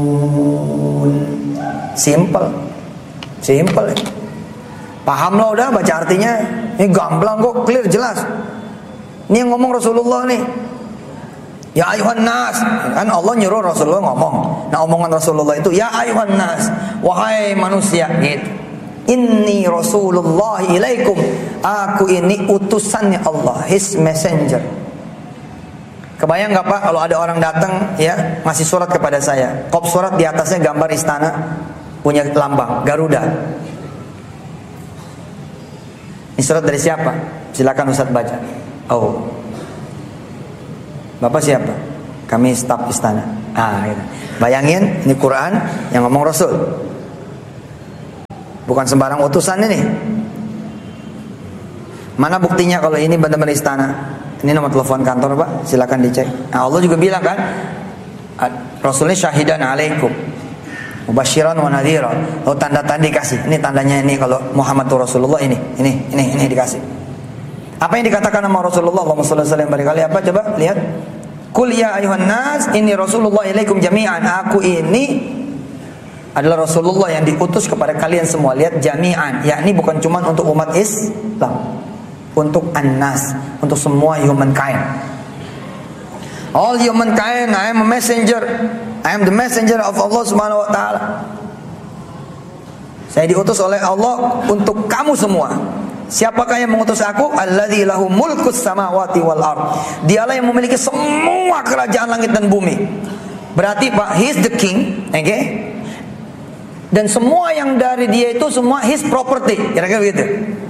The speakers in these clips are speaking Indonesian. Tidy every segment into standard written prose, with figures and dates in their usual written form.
Simple. Paham lo udah baca artinya. Ini gamblang kok, clear, jelas. Ini yang ngomong Rasulullah nih. Ya ayuhan nas, kan Allah nyuruh Rasulullah ngomong. Nah omongan Rasulullah itu ya ayuhan nas, wahai manusia gitu. Inni Rasulullah ilaikum, aku ini utusannya Allah, His messenger. Kebayang nggak Pak kalau ada orang datang ya ngasih surat kepada saya, kop surat di atasnya gambar istana punya lambang Garuda. Ini surat dari siapa? Silakan Ustaz baca. Oh, Bapak siapa? Kami staf istana. Gitu. Bayangin, ini Quran yang ngomong Rasul. Bukan sembarang utusan ini. Mana buktinya kalau ini benar-benar istana? Ini nomor telepon kantor Pak, silakan dicek. Nah, Allah juga bilang kan, Rasulnya syahidan alaikum, mubasyiran wa nadhira. Lalu tanda-tanda dikasih. Ini tandanya ini kalau Muhammad itu Rasulullah ini dikasih. Apa yang dikatakan sama Rasulullah Allahumma shalli alaihi wasallam berkali apa? Coba lihat. Qul ya ayuhan nas inni Rasulullah ilaikum jami'an. Aku ini adalah Rasulullah yang diutus kepada kalian semua. Lihat jami'an, yakni bukan cuma untuk umat Islam, untuk an-nas, untuk semua humankind. All humankind, I am a messenger. I am the messenger of Allah Subhanahu wa taala. Saya diutus oleh Allah untuk kamu semua. Siapakah yang mengutus aku? Alladzi lahu mulkus samawati wal ard. Dialah yang memiliki semua kerajaan langit dan bumi. Berarti Pak, he is the king, oke? Okay? Dan semua yang dari dia itu semua his property, kira-kira begitu.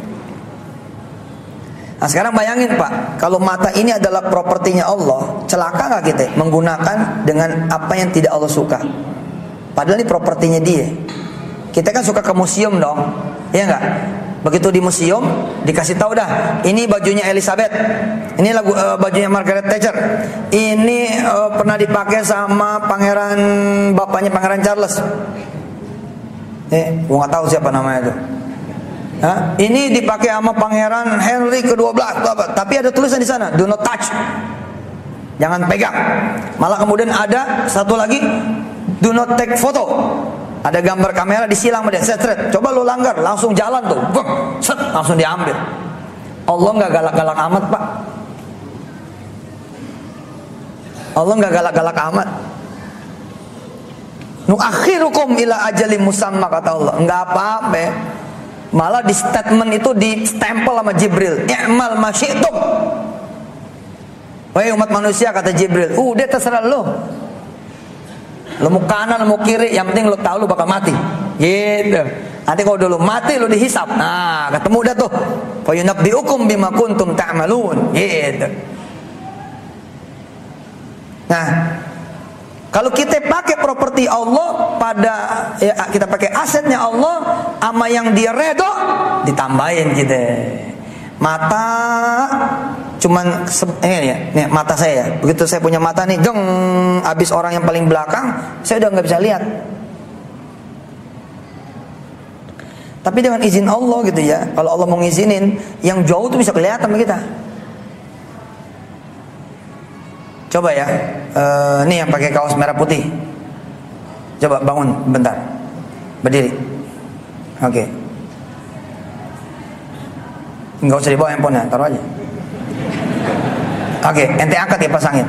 Nah sekarang bayangin Pak, kalau mata ini adalah propertinya Allah, celaka nggak kita menggunakan dengan apa yang tidak Allah suka? Padahal ini propertinya dia. Kita kan suka ke museum dong, ya nggak? Begitu di museum dikasih tahu dah, ini bajunya Elizabeth, ini bajunya Margaret Thatcher, ini pernah dipakai sama pangeran, bapaknya Pangeran Charles. Gua nggak tahu siapa namanya itu. Ini dipakai sama Pangeran Henry ke-12, tapi ada tulisan di sana, do not touch, jangan pegang. Malah kemudian ada satu lagi, do not take photo. Ada gambar kamera disilang sama dia, set. Coba lu langgar, langsung jalan tuh, set, langsung diambil. Allah nggak galak-galak amat Pak. Allah nggak galak-galak amat. Nuakhirukum ila ajalim musamma, kata Allah. Nggak apa-apa. Malah di statement itu di stempel sama Jibril. I'mal ma syi'tum. Wahai umat manusia, kata Jibril, udah terserah lu. Lu mau kanan, lu mau kiri, yang penting lu tahu lu bakal mati. Gitu. Nanti kalau dulu mati lu dihisap. Nah, ketemu dah tuh. Fa yunabbi'ukum bima kuntum ta'malun. Gitu. Nah, kalau kita pakai properti Allah pada ya, kita pakai asetnya Allah sama yang dia redho, ditambahin kita. Mata cuman nih mata saya. Begitu saya punya mata nih, habis orang yang paling belakang, saya udah nggak bisa lihat. Tapi dengan izin Allah gitu ya, kalau Allah mau ngizinin, yang jauh tuh bisa kelihatan sama kita. Coba ya, nih yang pakai kaos merah putih. Coba bangun bentar, berdiri. Oke. Nggak usah dibawa handphone ya, taruh aja. Oke, ente angkat ya, pasangin.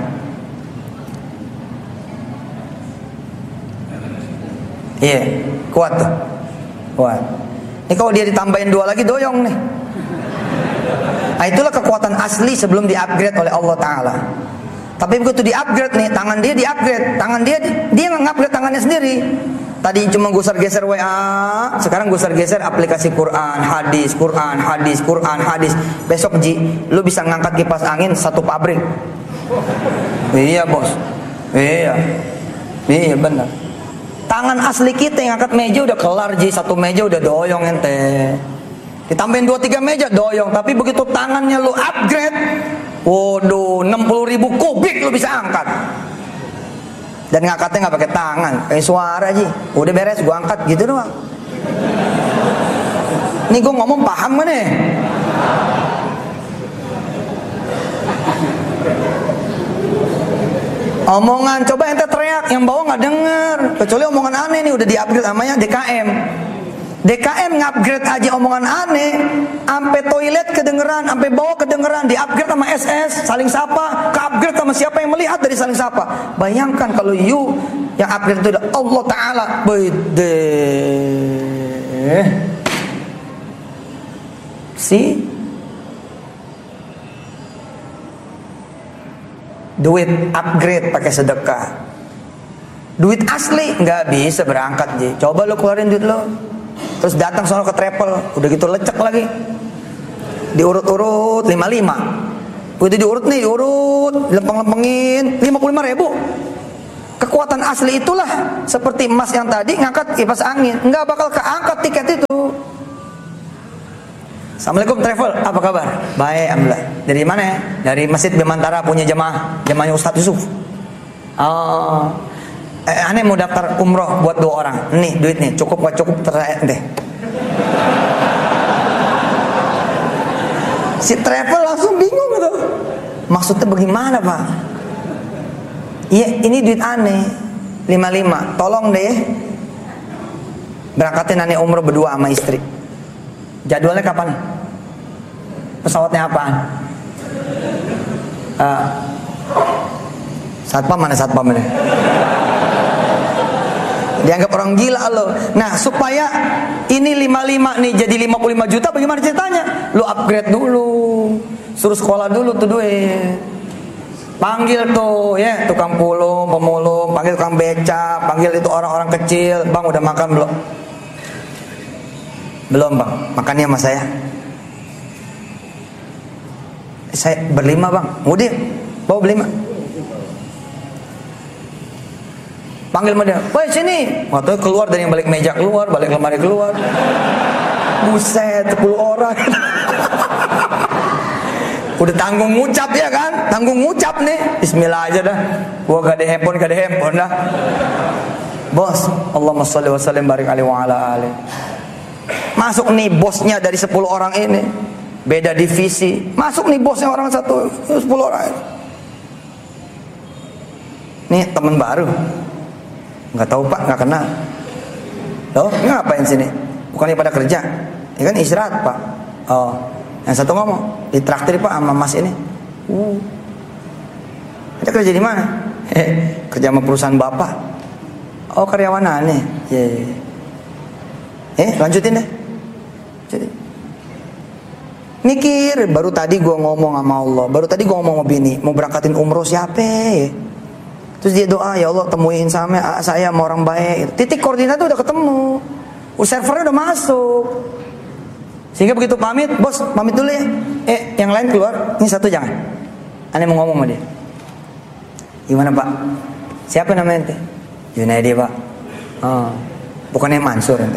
Iya, kuat tuh. Kuat. Ini kalau dia ditambahin 2 lagi doyong nih. Nah itulah kekuatan asli sebelum di-upgrade oleh Allah Ta'ala. Tapi begitu di-upgrade nih, tangan dia di-upgrade. Tangan dia nge-upgrade tangannya sendiri. Tadi cuma gusar-geser WA, sekarang gusar-geser aplikasi Quran, hadis. Besok Ji, lu bisa ngangkat kipas angin 1 pabrik. Iya bos. Iya benar. Tangan asli kita yang angkat meja udah kelar Ji, 1 meja udah doyong ente. Ditambahin 2-3 meja doyong, tapi begitu tangannya lu upgrade, waduh 60.000 kubik lu bisa angkat. Dan ngangkatnya nggak pakai tangan, kayak suara aja. Udah beres, gua angkat gitu doang. Ini gua ngomong paham gak nih? Omongan, coba ente teriak, yang bawah nggak denger. Kecuali omongan aneh nih udah di-upgrade namanya DKM. DKM ngupgrade aja omongan aneh, sampai toilet kedengeran, sampai bawah kedengeran, di-upgrade sama SS, saling sapa, ke-upgrade sama siapa yang melihat dari saling sapa. Bayangkan kalau you yang upgrade itu Allah Ta'ala. Bede. Si duit upgrade pakai sedekah. Duit asli nggak bisa berangkat, Ji. Coba lo keluarin duit lo. Terus datang sono ke travel, udah gitu lecek lagi. Diurut-urut 55. Begitu diurut nih, diurut, lempeng-lempengin 55.000. Kekuatan asli itulah seperti emas yang tadi ngangkat kipas angin, nggak bakal keangkat tiket itu. Assalamualaikum travel, apa kabar? Baik, alhamdulillah. Dari mana ya? Dari Masjid Bimantara, punya jemaahnya Ustadz Yusuf. Oh, aneh mau daftar umroh buat 2 orang. Nih duit nih, cukup gak cukup deh. Si travel langsung bingung gitu. Maksudnya bagaimana Pak? Iya, ini duit aneh 55. Tolong deh berangkatin aneh umroh berdua sama istri. Jadwalnya kapan? Pesawatnya apaan? Satpam mana satpam ini? Dianggap orang gila lo. Nah, supaya ini 55 nih jadi 55 juta, bagaimana ceritanya? Lu upgrade dulu, suruh sekolah dulu tuh duit. Panggil tuh ya tukang pemulung, panggil tukang beca, panggil itu orang-orang kecil. Bang udah makan belum? Belum bang, makannya sama saya. Saya berlima bang, udah bawa berlima. Panggil sama dia, woi sini. Waktu keluar dari balik meja keluar, balik lemari keluar. Buset, 10 orang. Udah tanggung ngucap ya kan, tanggung ngucap nih. Bismillah aja dah. Gua gak ada handphone dah. Bos, Allahumma sholli wa sallim barik alaihi wa ala alihi. Masuk nih bosnya dari 10 orang ini, beda divisi. Masuk nih bosnya orang satu, 10 orang ini. Nih teman baru, nggak tahu pak, nggak kenal. Loh, ngapain sini? Bukannya pada kerja? Ya kan istirahat pak. Oh, yang satu ngomong, ditraktir pak sama mas ini. Kita kerja di mana? Kerja sama perusahaan bapak. Oh, karyawan aneh. Lanjutin deh. Jadi mikir, baru tadi gue ngomong sama Allah, baru tadi gue ngomong sama bini, mau berangkatin umroh siapa ya? Terus dia doa, ya Allah temuin saya sama orang baik. Titik koordinat udah ketemu, servernya udah masuk. Sehingga begitu pamit, bos pamit dulu ya. Yang lain keluar, ini satu jangan. Aneh mau ngomong sama dia. Gimana pak? Siapa namanya ente? Junaidi pak. Oh, bukannya Mansur ente.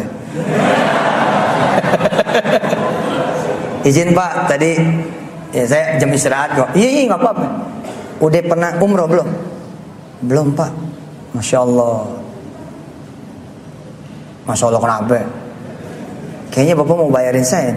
Izin pak, tadi ya saya jam istirahat kok. Iya nggak apa-apa. Udah pernah umroh belum? Belum pak. Masya Allah. Masya Allah kenapa? Kayaknya bapak mau bayarin saya.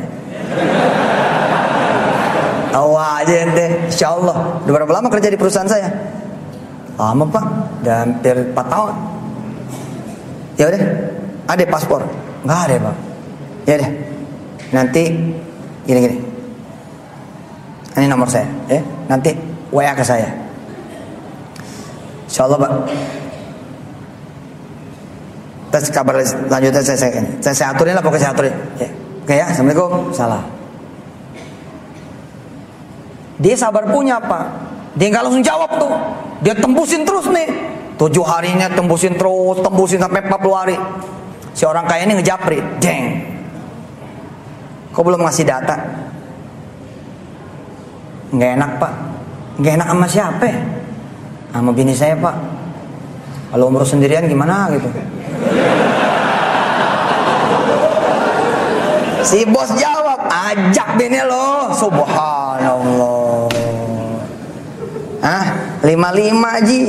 Tahu aja ente. Insya Allah. Udah berapa lama kerja di perusahaan saya? Lama pak. Udah hampir 4 tahun. Ya udah. Ada paspor? Nggak ada pak. Ya deh. Nanti gini. Ini nomor saya, ya. Nanti WA ke saya. Insya Allah pak. Terus kabar lanjutnya saya aturin lah, pokoknya saya aturin. Ya. Oke ya, assalamualaikum. Salah. Dia sabar punya pak. Dia nggak langsung jawab tuh. Dia tembusin terus nih. 7 harinya tembusin sampai 40 hari. Si orang kaya ini ngejapri, deng. Kok belum ngasih data? Nggak enak pak. Nggak enak sama siapa? Sama bini saya pak. Kalau umroh sendirian gimana gitu? Si bos jawab, ajak bini lo. Subhanallah. 55 ji,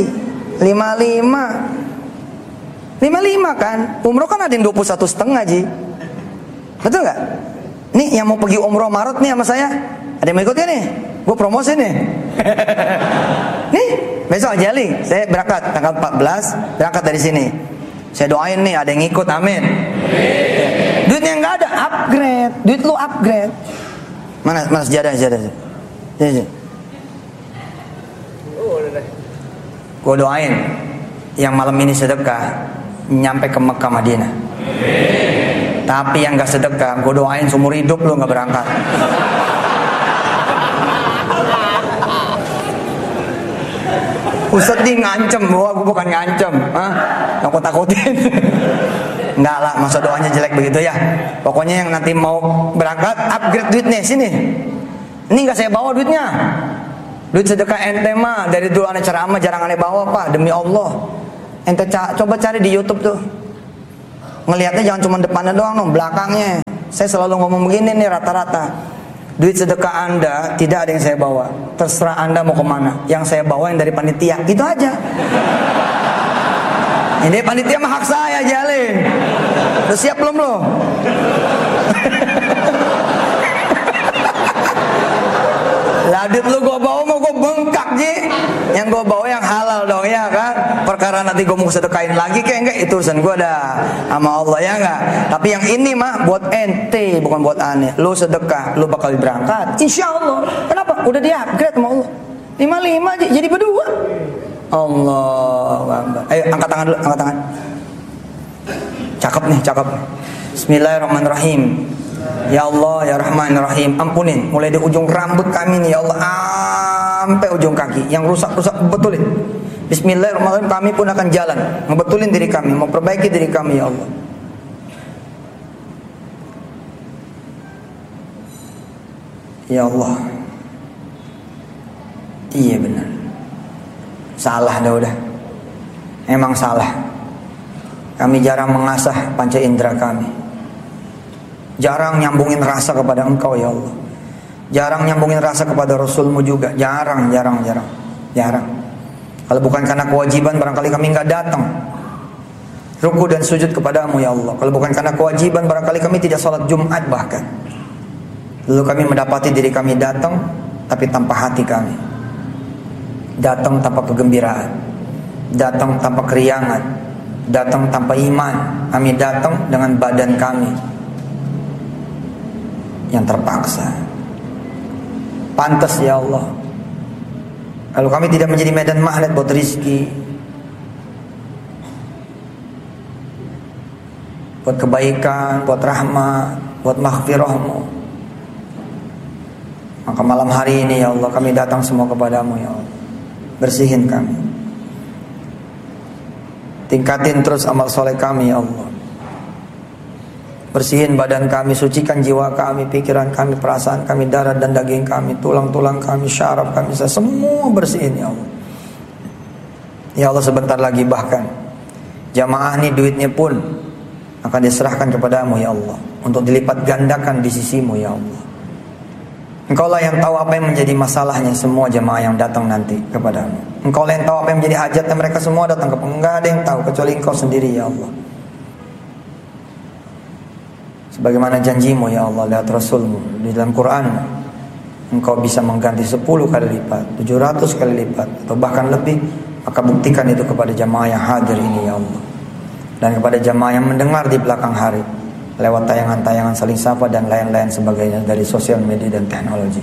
55 kan? Umroh kan ada yang 21,5 ji. Betul nggak? Nih yang mau pergi umroh Maret nih sama saya, ada yang mau ikut ya nih? Gue promosi nih. Nih Besok aja Li, saya berangkat tanggal 14, berangkat dari sini. Saya doain nih ada yang ikut, amin. Duitnya nggak ada, upgrade. Duit lu upgrade. Mana sejadah. Gue doain yang malam ini sedekah nyampe ke Mekah Madinah. Tapi yang gak sedekah, gue doain seumur hidup lu gak berangkat. Ustadz di ngancem, wah gue bukan ngancem, nakut-nakutin. Enggak lah, masa doanya jelek begitu ya. Pokoknya yang nanti mau berangkat, upgrade duitnya sini. Ini gak saya bawa duitnya. Duit sedekah ente mah dari dulu aneh ceramah jarang aneh bawa pak, demi Allah. Ente coba cari di YouTube tuh. Ngelihatnya jangan cuma depannya doang dong, belakangnya. Saya selalu ngomong begini nih rata-rata. Duit sedekah Anda tidak ada yang saya bawa. Terserah Anda mau kemana. Yang saya bawa yang dari panitia, gitu aja. Ini panitia mah hak saya jalin. Udah siap belum lo? Lah duit lu gue bawa mau gue bengkak Ji. Yang gue bawa yang halal dong ya kan. Perkara nanti gue mau sedekahin lagi kayak enggak, itu urusan gue dah sama Allah ya enggak. Tapi yang ini mah buat ente, bukan buat aneh. Lu sedekah, lu bakal berangkat insya Allah. Kenapa? Udah di upgrade sama Allah. 55 Ji, jadi berdua. Allah Akbar. Ayo angkat tangan dulu, angkat tangan. Cakep nih, cakep. Bismillahirrahmanirrahim. Ya Allah, ya Rahman, ya Rahim, ampunin mulai di ujung rambut kami nih ya Allah sampai ujung kaki yang rusak-rusak betulin. Bismillahirrahmanirrahim, kami pun akan jalan ngebetulin diri kami, memperbaiki diri kami ya Allah. Ya Allah. Iya benar. Salah dah udah. Emang salah. Kami jarang mengasah panca indera kami. Jarang nyambungin rasa kepada Engkau ya Allah. Jarang nyambungin rasa kepada Rasulmu juga. Jarang. Kalau bukan karena kewajiban barangkali kami nggak datang ruku dan sujud kepadamu ya Allah. Kalau bukan karena kewajiban barangkali kami tidak sholat Jumat bahkan. Lalu kami mendapati diri kami datang tapi tanpa hati kami. Datang tanpa kegembiraan. Datang tanpa keriangan. Datang tanpa iman. Kami datang dengan badan kami yang terpaksa. Pantas ya Allah. Kalau kami tidak menjadi medan magnet buat rizki, buat kebaikan, buat rahmat, buat maghfirahmu, maka malam hari ini ya Allah kami datang semua kepadamu ya Allah. Bersihin kami. Tingkatin terus amal soleh kami ya Allah. Bersihin badan kami, sucikan jiwa kami, pikiran kami, perasaan kami, darah dan daging kami, tulang-tulang kami, syaraf kami, semua bersihin ya Allah. Ya Allah sebentar lagi bahkan jamaah ini duitnya pun akan diserahkan kepadamu ya Allah, untuk dilipat gandakan di sisimu ya Allah. Engkau lah yang tahu apa yang menjadi masalahnya semua jamaah yang datang nanti kepadamu. Engkau lah yang tahu apa yang menjadi hajatnya mereka semua datang kepadamu. Enggak ada yang tahu kecuali Engkau sendiri ya Allah. Bagaimana janjimu ya Allah lihat Rasulmu di dalam Quran, Engkau bisa mengganti 10 kali lipat, 700 kali lipat, atau bahkan lebih. Maka buktikan itu kepada jamaah yang hadir ini ya Allah, dan kepada jamaah yang mendengar di belakang hari lewat tayangan-tayangan saling sapa dan lain-lain sebagainya dari sosial media dan teknologi.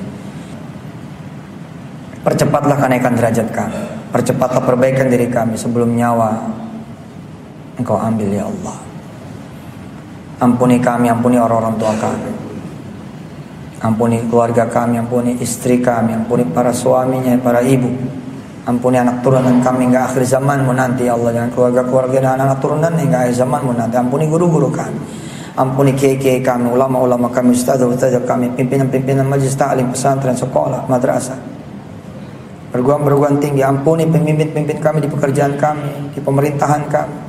Percepatlah kenaikan derajat kami, percepatlah perbaikan diri kami sebelum nyawa Engkau ambil ya Allah. Ampuni kami, ampuni orang-orang tua kami, ampuni keluarga kami, ampuni istri kami, ampuni para suaminya, para ibu, ampuni anak turunan kami hingga akhir zamanmu nanti ya Allah, dengan keluarga-keluarga dan anak turunan hingga akhir zamanmu nanti. Ampuni guru-guru kami, ampuni kiai-kiai kami, ulama-ulama kami, ustaz-ustaz kami, pimpinan-pimpinan majelis ta'lim, pesantren, sekolah, madrasah, perguruan-perguruan tinggi. Ampuni pemimpin-pemimpin kami di pekerjaan kami, di pemerintahan kami.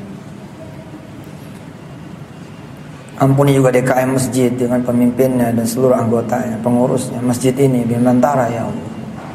Ampuni juga DKM masjid dengan pemimpinnya dan seluruh anggotanya, pengurusnya masjid ini di Nusantara ya Allah.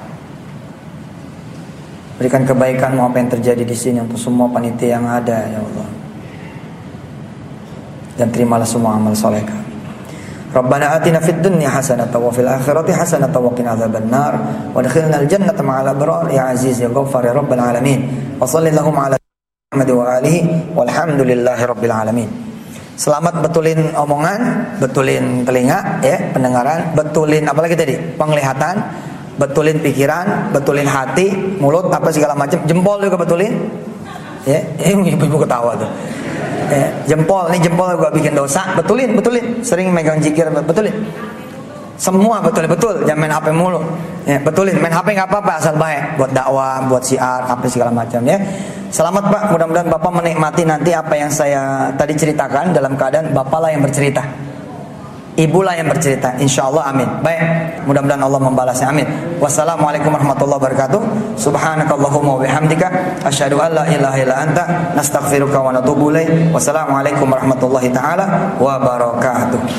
Berikan kebaikan apa yang terjadi di sini untuk semua panitia yang ada ya Allah. Dan terimalah semua amal soleh kami. Rabbana atina fid dunya hasanatan wa fil akhirati hasanatan wa qina adzabannar wa adkhilnal jannata ma'al abrar ya aziz ya ghaffar ya rabbal alamin. Wa shallallahu ala Muhammad wa alihi walhamdulillahi rabbil alamin. Selamat betulin omongan, betulin telinga ya, pendengaran, betulin apalagi tadi? Penglihatan, betulin pikiran, betulin hati, mulut apa segala macam, jempol juga betulin. Ya, ibu ketawa tuh. Ya, jempol juga bikin dosa, betulin. Sering megang jikir, betulin. Semua betul, jangan main HP mulu. Ya, betulin, main HP nggak apa-apa asal baik, buat dakwah, buat syiar, apa segala macam ya. Selamat Pak, mudah-mudahan Bapak menikmati nanti apa yang saya tadi ceritakan dalam keadaan Bapak lah yang bercerita. Ibu lah yang bercerita, insya Allah, amin. Baik, mudah-mudahan Allah membalasnya, amin. Wassalamualaikum warahmatullahi wabarakatuh. Subhanakallahumma wa bihamdika asyhadu an la ilaha illa anta nastaghfiruka wa natubu ilaik. Wassalamualaikum warahmatullahi taala wabarakatuh.